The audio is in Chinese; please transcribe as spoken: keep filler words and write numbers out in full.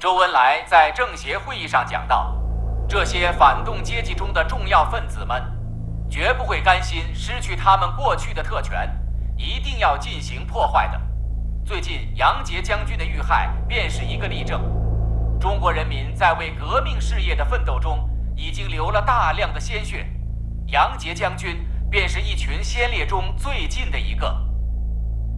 周恩来在政协会议上讲到，这些反动阶级中的重要分子们绝不会甘心失去他们过去的特权，一定要进行破坏的。最近杨杰将军的遇害便是一个例证。中国人民在为革命事业的奋斗中已经流了大量的鲜血，杨杰将军便是一群先烈中最近的一个。